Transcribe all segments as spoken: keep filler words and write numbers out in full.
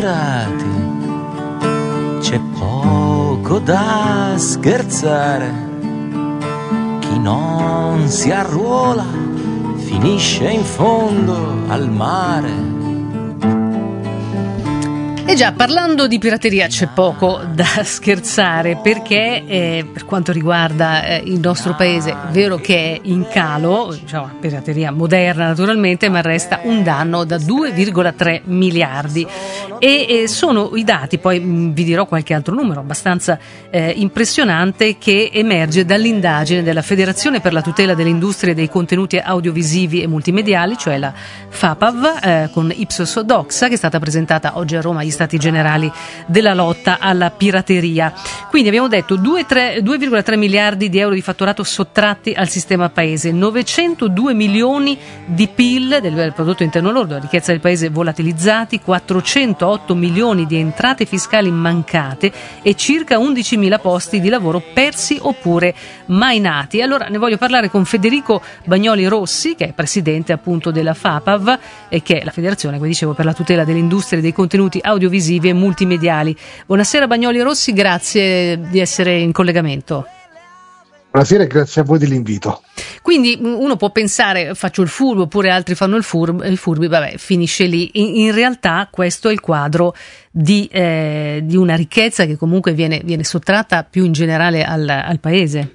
pirati c'è poco da scherzare. Chi non si arruola finisce in fondo al mare. E già, parlando di pirateria c'è poco da scherzare, perché eh, per quanto riguarda eh, il nostro paese, è vero che è in calo, diciamo pirateria moderna naturalmente, ma resta un danno da due virgola tre miliardi. E eh, sono i dati, poi mh, vi dirò qualche altro numero abbastanza eh, impressionante, che emerge dall'indagine della Federazione per la tutela delle industrie dei contenuti audiovisivi e multimediali, cioè la FAPAV, eh, con Ipsos Doxa, che è stata presentata oggi a Roma agli Stati Generali della lotta alla pirateria. Quindi abbiamo detto due virgola tre miliardi di euro di fatturato sottratti al sistema paese, novecentodue milioni di P I L, del prodotto interno lordo, la ricchezza del paese, volatilizzati, quattrocentotto milioni di entrate fiscali mancate e circa undicimila posti di lavoro persi oppure mai nati. Allora ne voglio parlare con Federico Bagnoli Rossi, che è presidente appunto della FAPAV, e che è la federazione, come dicevo, per la tutela delle industrie dei contenuti audiovisivi e multimediali. Buonasera Bagnoli Rossi, grazie di essere in collegamento. Buonasera e grazie a voi dell'invito. Quindi uno può pensare faccio il furbo, oppure altri fanno il, furb, il furbi, vabbè, finisce lì. In, in realtà questo è il quadro di, eh, di una ricchezza che comunque viene, viene sottratta più in generale al, al paese.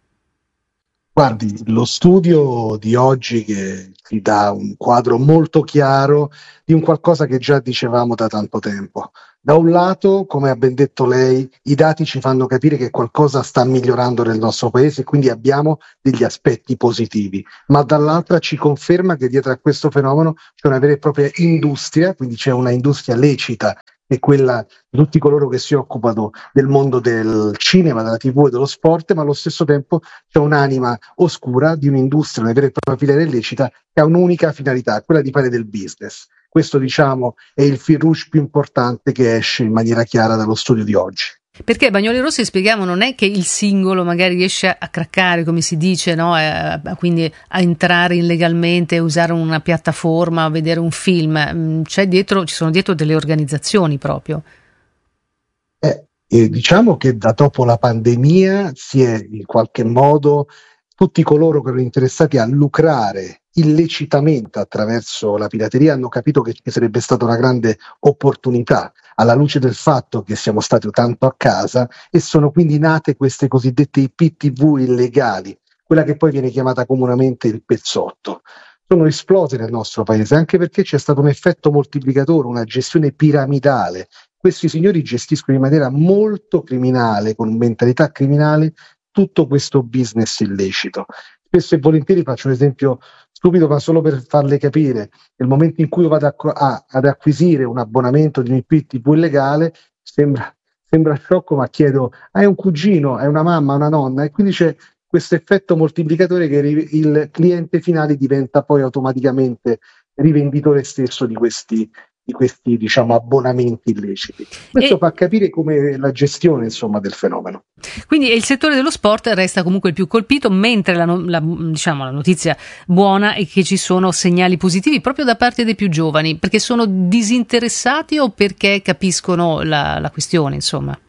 Guardi, lo studio di oggi che ti dà un quadro molto chiaro di un qualcosa che già dicevamo da tanto tempo. Da un lato, come ha ben detto lei, i dati ci fanno capire che qualcosa sta migliorando nel nostro paese e quindi abbiamo degli aspetti positivi, ma dall'altra ci conferma che dietro a questo fenomeno c'è una vera e propria industria, quindi c'è una industria lecita, è quella di tutti coloro che si occupano del mondo del cinema, della tivù e dello sport, ma allo stesso tempo c'è un'anima oscura di un'industria, una vera e propria filiera illecita che ha un'unica finalità, quella di fare del business. Questo, diciamo, è il fil rouge più importante che esce in maniera chiara dallo studio di oggi. Perché Bagnoli Rossi, spieghiamo, non è che il singolo magari riesce a craccare, come si dice, no? Eh, quindi a entrare illegalmente, usare una piattaforma, vedere un film. C'è dietro, ci sono dietro delle organizzazioni proprio. Eh, eh, diciamo che da dopo la pandemia si è in qualche modo tutti coloro che erano interessati a lucrare illecitamente attraverso la pirateria hanno capito che ci sarebbe stata una grande opportunità alla luce del fatto che siamo stati tanto a casa, e sono quindi nate queste cosiddette I P T V illegali, quella che poi viene chiamata comunemente il pezzotto. Sono esplose nel nostro paese anche perché c'è stato un effetto moltiplicatore, una gestione piramidale. Questi signori gestiscono in maniera molto criminale, con mentalità criminale, tutto questo business illecito. Spesso e volentieri faccio un esempio stupido, ma solo per farle capire: nel momento in cui io vado a, a, ad acquisire un abbonamento di un I P T V illegale, sembra, sembra sciocco, ma chiedo: hai un cugino, hai una mamma, una nonna? E quindi c'è questo effetto moltiplicatore che il cliente finale diventa poi automaticamente rivenditore stesso di questi di questi diciamo abbonamenti illeciti. Questo e... fa capire come la gestione insomma del fenomeno. Quindi il settore dello sport resta comunque il più colpito, mentre la, la, diciamo, la notizia buona è che ci sono segnali positivi proprio da parte dei più giovani, perché sono disinteressati o perché capiscono la, la questione, insomma.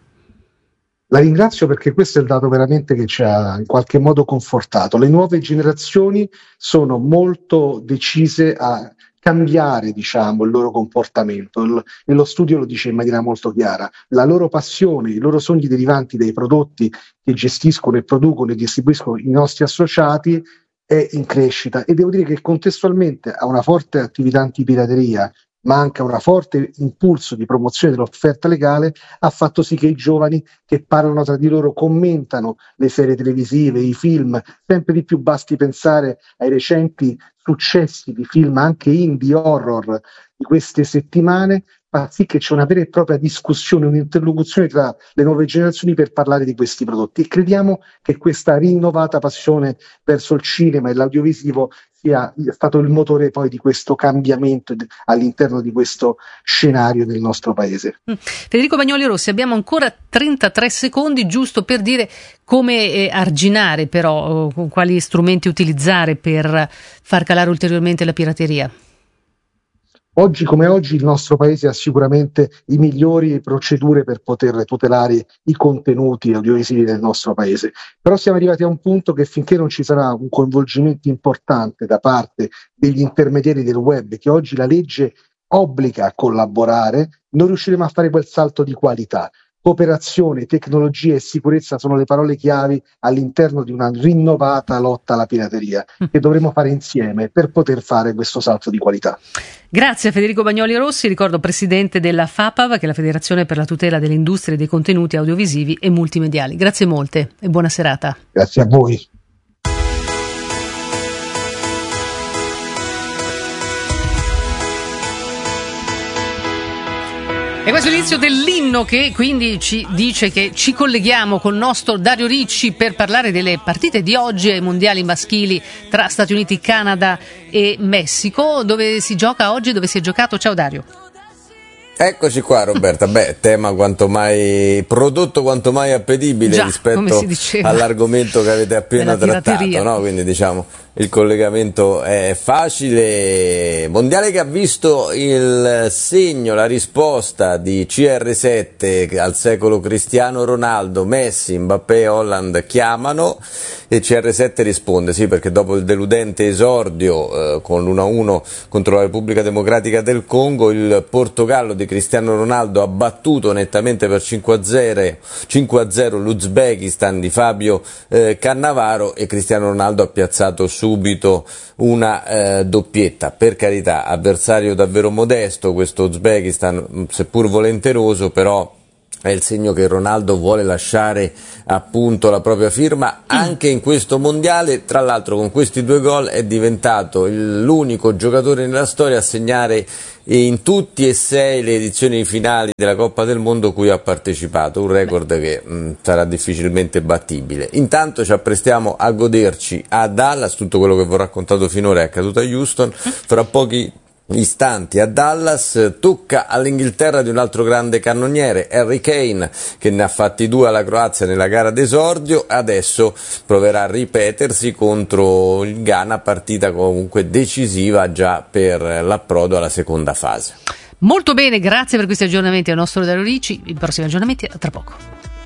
La ringrazio, perché questo è il dato veramente che ci ha in qualche modo confortato. Le nuove generazioni sono molto decise a cambiare, diciamo, il loro comportamento. E lo studio lo dice in maniera molto chiara: la loro passione, i loro sogni derivanti dai prodotti che gestiscono e producono e distribuiscono i nostri associati è in crescita, e devo dire che contestualmente a una forte attività antipirateria, ma anche a un forte impulso di promozione dell'offerta legale, ha fatto sì che i giovani che parlano tra di loro commentano le serie televisive, i film, sempre di più basti pensare ai recenti successi di film anche indie horror di queste settimane, fa sì che c'è una vera e propria discussione, un'interlocuzione tra le nuove generazioni per parlare di questi prodotti, e crediamo che questa rinnovata passione verso il cinema e l'audiovisivo sia stato il motore poi di questo cambiamento all'interno di questo scenario del nostro paese. Federico Bagnoli Rossi, abbiamo ancora trentatré secondi giusto per dire come eh, arginare, però con quali strumenti utilizzare per far calare ulteriormente la pirateria. Oggi come oggi il nostro paese ha sicuramente i migliori procedure per poter tutelare i contenuti audiovisivi del nostro paese, però siamo arrivati a un punto che finché non ci sarà un coinvolgimento importante da parte degli intermediari del web, che oggi la legge obbliga a collaborare, non riusciremo a fare quel salto di qualità. Cooperazione, tecnologia e sicurezza sono le parole chiavi all'interno di una rinnovata lotta alla pirateria che dovremo fare insieme per poter fare questo salto di qualità. Grazie a Federico Bagnoli Rossi, ricordo presidente della FAPAV, che è la Federazione per la tutela delle industrie dei contenuti audiovisivi e multimediali. Grazie molte e buona serata. Grazie a voi. E questo è l'inizio dell'inno che quindi ci dice che ci colleghiamo col nostro Dario Ricci per parlare delle partite di oggi ai mondiali maschili tra Stati Uniti, Canada e Messico, dove si gioca oggi, dove si è giocato. Ciao Dario. Eccoci qua Roberta, beh, tema quanto mai, prodotto quanto mai appetibile Già, rispetto all'argomento che avete appena trattato, no? Quindi diciamo il collegamento è facile. Mondiale che ha visto il segno, la risposta di C R sette al secolo Cristiano Ronaldo, Messi, Mbappé e Holland chiamano e C R sette risponde sì, perché dopo il deludente esordio eh, con l'uno a uno contro la Repubblica Democratica del Congo, il Portogallo di Cristiano Ronaldo ha battuto nettamente per cinque a zero l'Uzbekistan di Fabio eh, Cannavaro e Cristiano Ronaldo ha piazzato subito una eh, doppietta. Per carità, avversario davvero modesto questo Uzbekistan, seppur volenteroso, però è il segno che Ronaldo vuole lasciare appunto la propria firma anche in questo mondiale. Tra l'altro con questi due gol è diventato l'unico giocatore nella storia a segnare in tutti e sei le edizioni finali della Coppa del Mondo cui ha partecipato, un record che mh, sarà difficilmente battibile. Intanto ci apprestiamo a goderci a Dallas tutto quello che vi ho raccontato finora è accaduto a Houston. Fra pochi istanti a Dallas tocca all'Inghilterra di un altro grande cannoniere, Harry Kane, che ne ha fatti due alla Croazia nella gara d'esordio, adesso proverà a ripetersi contro il Ghana, partita comunque decisiva già per l'approdo alla seconda fase. Molto bene, grazie per questi aggiornamenti al nostro Dario Ricci. I prossimi aggiornamenti tra poco.